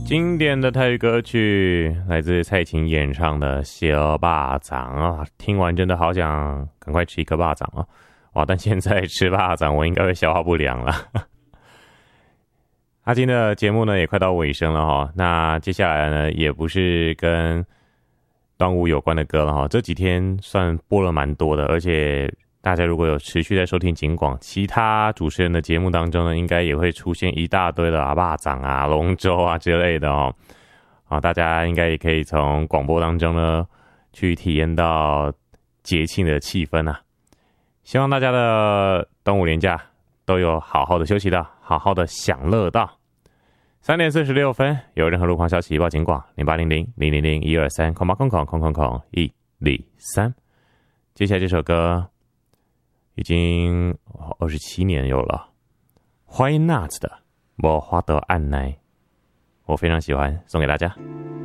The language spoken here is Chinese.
经典的台语歌曲来自蔡琴演唱的《小肉粽》啊，听完真的好想赶快吃一颗肉粽啊！哇，但现在吃肉粽我应该会消化不良了。阿金的节目呢也快到尾声了哈，那接下来呢也不是跟端午有关的歌了哈，这几天算播了蛮多的，而且大家如果有持续在收听警广其他主持人的节目当中呢，应该也会出现一大堆的肉粽啊、龙舟啊之类的哦。啊，大家应该也可以从广播当中呢去体验到节庆的气氛啊。希望大家的端午连假都有好好的休息到，好好的享乐到。3点46分，有任何路况消息报警广0800-000-123，123。接下来这首歌已经27年有了 ，Why Not 的《无法度按捺》，我非常喜欢，送给大家。